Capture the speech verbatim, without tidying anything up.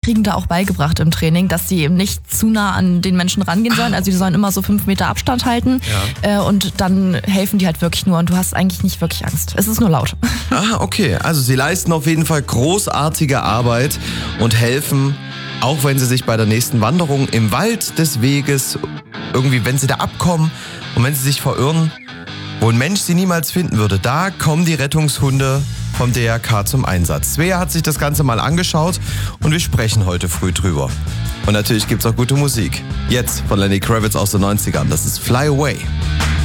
kriegen da auch beigebracht im Training, dass sie eben nicht zu nah an den Menschen rangehen sollen. Also die sollen immer so fünf Meter Abstand halten. Ja. Äh, und dann helfen die halt wirklich nur und du hast eigentlich nicht wirklich Angst. Es ist nur laut. Ah, okay. Also sie leisten auf jeden Fall großartige Arbeit und helfen, auch wenn sie sich bei der nächsten Wanderung im Wald des Weges, irgendwie, wenn sie da abkommen und wenn sie sich verirren, wo ein Mensch sie niemals finden würde, da kommen die Rettungshunde vom D R K zum Einsatz. Svea hat sich das Ganze mal angeschaut und wir sprechen heute früh drüber. Und natürlich gibt's auch gute Musik. Jetzt von Lenny Kravitz aus den neunzigern. Das ist Fly Away.